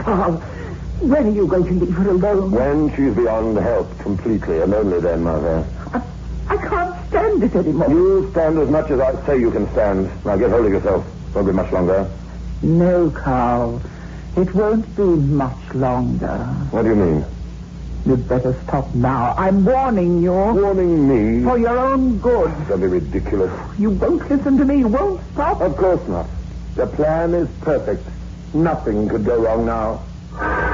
Carl, when are you going to leave her alone? When she's beyond help completely, and only then, Mother. I can't stand it anymore. You stand as much as I say you can stand. Now get hold of yourself. Won't be much longer. No, Carl. It won't be much longer. What do you mean? You'd better stop now. I'm warning you. Warning me? For your own good. Don't be ridiculous. You won't listen to me. You won't stop. Of course not. The plan is perfect. Nothing could go wrong now.